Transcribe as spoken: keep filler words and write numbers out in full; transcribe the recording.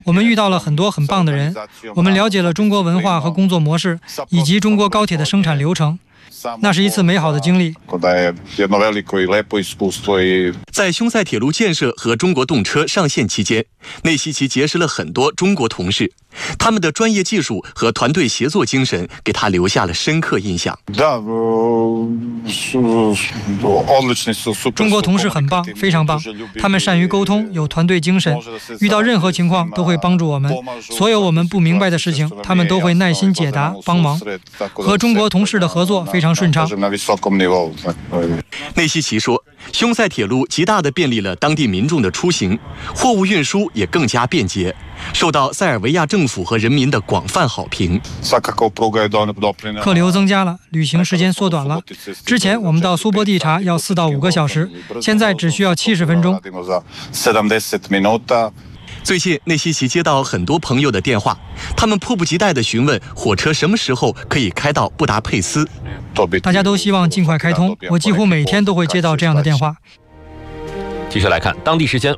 我们遇到了很多很棒的人，我们了解了中国文化和工作模式，以及中国高铁的生产流程。那是一次美好的经历。 在匈塞铁路建设和中国动车上线期间，内西奇结识了很多中国同事，他们的专业技术和团队协作精神给他留下了深刻印象。 中国同事很棒，非常棒，他们善于沟通，有团队精神，遇到任何情况都会帮助我们。所有我们不明白的事情，他们都会耐心解答帮忙。和中国同事的合作非常顺畅。 内西奇说，匈塞铁路极大地便利了当地民众的出行，货物运输也更加便捷，受到塞尔维亚政府和人民的广泛好评。 客流增加了，旅行时间缩短了。之前我们到苏波蒂察要四到五个小时，现在只需要七十分钟。 最近，内西奇接到很多朋友的电话，他们迫不及待地询问火车什么时候可以开到布达佩斯。 大家都希望尽快开通，我几乎每天都会接到这样的电话。 继续来看，当地时间